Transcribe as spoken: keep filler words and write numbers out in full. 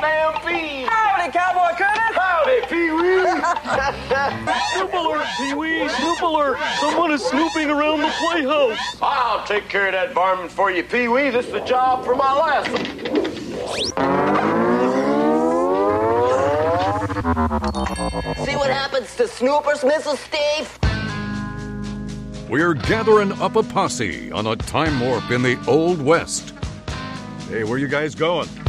stampede. Howdy, Cowboy Curtis. Howdy, Pee-wee. Snoop alert, Pee-wee! Snoop alert! Someone is snooping around the playhouse! I'll take care of that varmint for you, Pee-wee. This is the job for my last one. See what happens to snoopers, Missus Steve? We're gathering up a posse on a time warp in the Old West. Hey, where you guys going?